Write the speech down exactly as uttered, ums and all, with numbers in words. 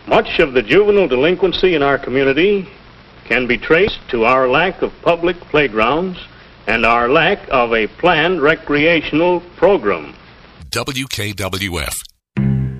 Much of the juvenile delinquency in our community can be traced to our lack of public playgrounds and our lack of a planned recreational program. W K W F,